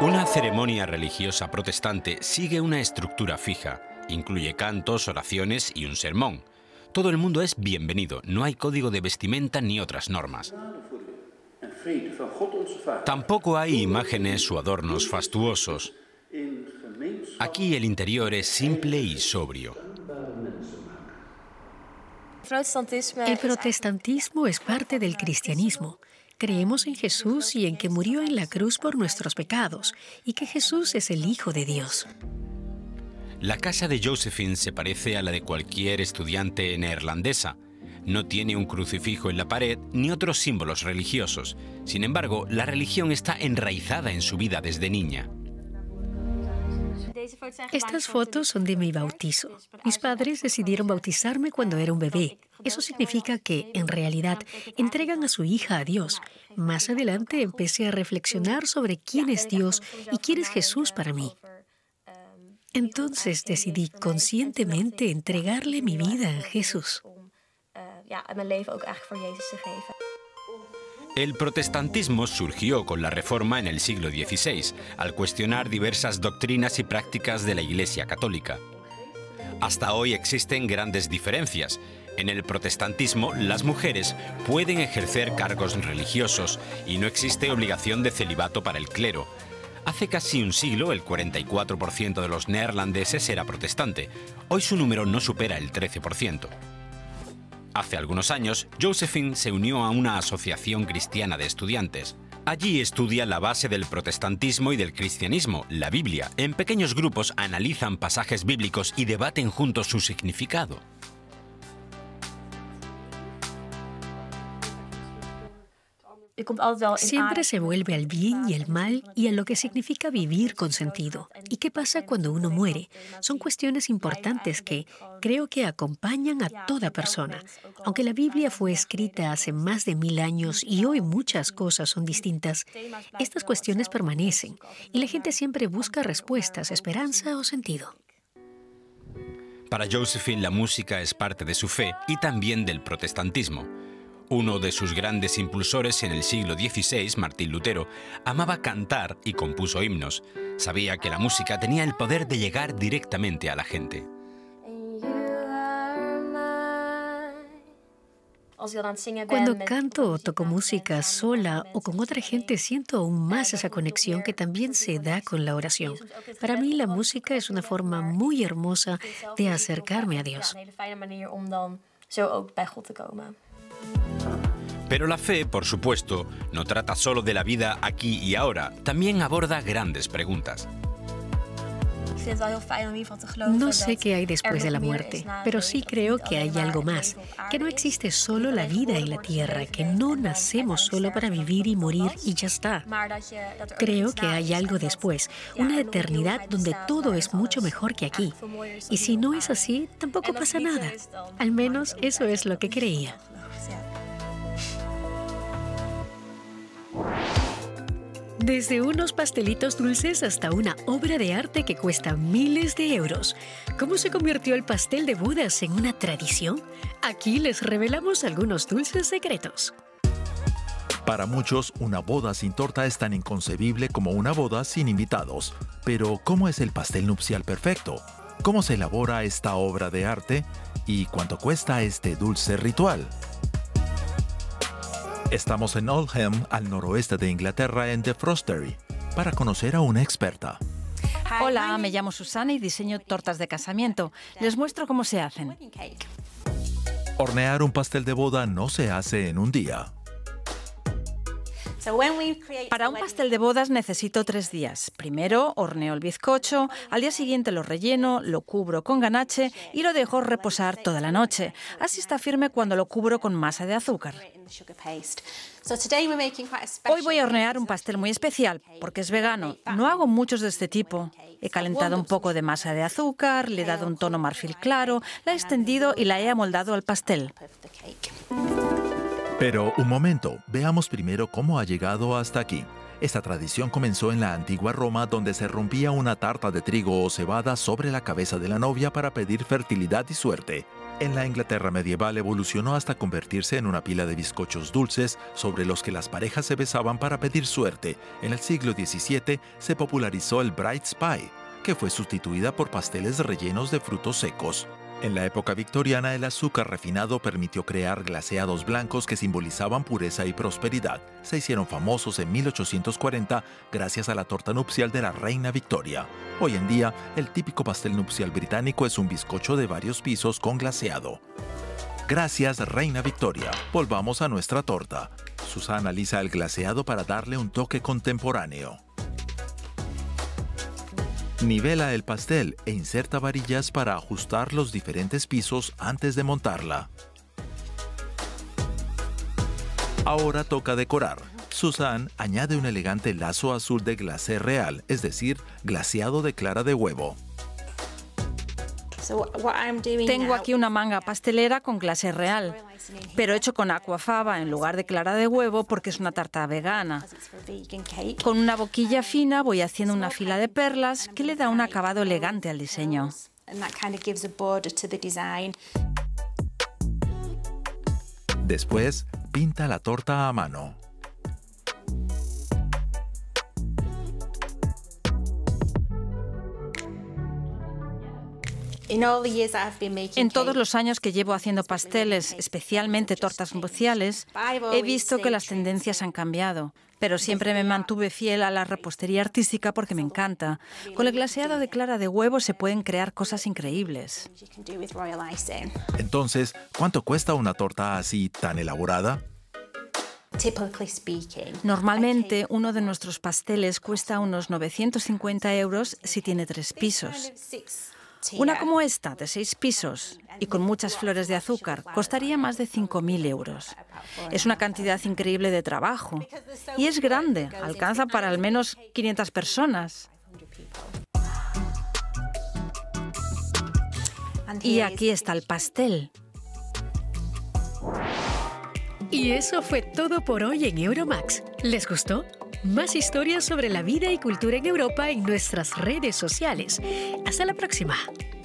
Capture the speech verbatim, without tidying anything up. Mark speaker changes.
Speaker 1: Una ceremonia religiosa protestante sigue una estructura fija. Incluye cantos, oraciones y un sermón. Todo el mundo es bienvenido, no hay código de vestimenta ni otras normas. Tampoco hay imágenes o adornos fastuosos. Aquí el interior es simple y sobrio.
Speaker 2: El protestantismo es parte del cristianismo. Creemos en Jesús y en que murió en la cruz por nuestros pecados, y que Jesús es el Hijo de Dios.
Speaker 1: La casa de Josephine se parece a la de cualquier estudiante neerlandesa. No tiene un crucifijo en la pared ni otros símbolos religiosos. Sin embargo, la religión está enraizada en su vida desde niña.
Speaker 2: Estas fotos son de mi bautizo. Mis padres decidieron bautizarme cuando era un bebé. Eso significa que, en realidad, entregan a su hija a Dios. Más adelante empecé a reflexionar sobre quién es Dios y quién es Jesús para mí. Entonces decidí conscientemente entregarle mi vida a Jesús.
Speaker 1: El protestantismo surgió con la Reforma en el siglo dieciséis, al cuestionar diversas doctrinas y prácticas de la Iglesia Católica. Hasta hoy existen grandes diferencias. En el protestantismo, las mujeres pueden ejercer cargos religiosos y no existe obligación de celibato para el clero. Hace casi un siglo, el cuarenta y cuatro por ciento de los neerlandeses era protestante. Hoy su número no supera el trece por ciento. Hace algunos años, Josephine se unió a una asociación cristiana de estudiantes. Allí estudia la base del protestantismo y del cristianismo, la Biblia. En pequeños grupos analizan pasajes bíblicos y debaten juntos su significado.
Speaker 2: Siempre se vuelve al bien y al mal y a lo que significa vivir con sentido. ¿Y qué pasa cuando uno muere? Son cuestiones importantes que creo que acompañan a toda persona. Aunque la Biblia fue escrita hace más de mil años y hoy muchas cosas son distintas, estas cuestiones permanecen y la gente siempre busca respuestas, esperanza o sentido.
Speaker 1: Para Josephine, la música es parte de su fe y también del protestantismo. Uno de sus grandes impulsores en el siglo dieciséis, Martín Lutero, amaba cantar y compuso himnos. Sabía que la música tenía el poder de llegar directamente a la gente.
Speaker 2: Cuando canto o toco música sola o con otra gente, siento aún más esa conexión que también se da con la oración. Para mí, la música es una forma muy hermosa de acercarme a Dios.
Speaker 1: Pero la fe, por supuesto, no trata solo de la vida aquí y ahora, también aborda grandes preguntas.
Speaker 2: No sé qué hay después de la muerte, pero sí creo que hay algo más, que no existe solo la vida en la tierra, que no nacemos solo para vivir y morir y ya está. Creo que hay algo después, una eternidad donde todo es mucho mejor que aquí. Y si no es así, tampoco pasa nada. Al menos eso es lo que creía. Desde unos pastelitos dulces hasta una obra de arte que cuesta miles de euros. ¿Cómo se convirtió el pastel de bodas en una tradición? Aquí les revelamos algunos dulces secretos.
Speaker 3: Para muchos, una boda sin torta es tan inconcebible como una boda sin invitados. Pero, ¿cómo es el pastel nupcial perfecto? ¿Cómo se elabora esta obra de arte? ¿Y cuánto cuesta este dulce ritual? Estamos en Oldham, al noroeste de Inglaterra, en The Frostery, para conocer a una experta.
Speaker 4: Hola, me llamo Susana y diseño tortas de casamiento. Les muestro cómo se hacen.
Speaker 3: Hornear un pastel de boda no se hace en un día.
Speaker 4: Para un pastel de bodas necesito tres días. Primero horneo el bizcocho, al día siguiente lo relleno, lo cubro con ganache y lo dejo reposar toda la noche. Así está firme cuando lo cubro con masa de azúcar. Hoy voy a hornear un pastel muy especial porque es vegano. No hago muchos de este tipo. He calentado un poco de masa de azúcar, le he dado un tono marfil claro, la he extendido y la he amoldado al pastel.
Speaker 3: Pero un momento, veamos primero cómo ha llegado hasta aquí. Esta tradición comenzó en la antigua Roma, donde se rompía una tarta de trigo o cebada sobre la cabeza de la novia para pedir fertilidad y suerte. En la Inglaterra medieval evolucionó hasta convertirse en una pila de bizcochos dulces sobre los que las parejas se besaban para pedir suerte. En el siglo diecisiete se popularizó el Bride's Pie, que fue sustituida por pasteles rellenos de frutos secos. En la época victoriana, el azúcar refinado permitió crear glaseados blancos que simbolizaban pureza y prosperidad. Se hicieron famosos en mil ochocientos cuarenta gracias a la torta nupcial de la reina Victoria. Hoy en día, el típico pastel nupcial británico es un bizcocho de varios pisos con glaseado. Gracias, reina Victoria. Volvamos a nuestra torta. Susan analiza el glaseado para darle un toque contemporáneo. Nivela el pastel e inserta varillas para ajustar los diferentes pisos antes de montarla. Ahora toca decorar. Susan añade un elegante lazo azul de glacé real, es decir, glaseado de clara de huevo.
Speaker 4: Tengo aquí una manga pastelera con glacé real, pero hecho con aquafaba en lugar de clara de huevo porque es una tarta vegana. Con una boquilla fina voy haciendo una fila de perlas que le da un acabado elegante al diseño.
Speaker 3: Después, pinta la torta a mano.
Speaker 4: En todos los años que llevo haciendo pasteles, especialmente tortas nupciales, he visto que las tendencias han cambiado, pero siempre me mantuve fiel a la repostería artística porque me encanta. Con el glaseado de clara de huevo se pueden crear cosas increíbles.
Speaker 3: Entonces, ¿cuánto cuesta una torta así tan elaborada?
Speaker 4: Normalmente, uno de nuestros pasteles cuesta unos novecientos cincuenta euros si tiene tres pisos. Una como esta, de seis pisos, y con muchas flores de azúcar, costaría más de cinco mil euros. Es una cantidad increíble de trabajo. Y es grande, alcanza para al menos quinientas personas. Y aquí está el pastel.
Speaker 2: Y eso fue todo por hoy en Euromax. ¿Les gustó? Más historias sobre la vida y cultura en Europa en nuestras redes sociales. Hasta la próxima.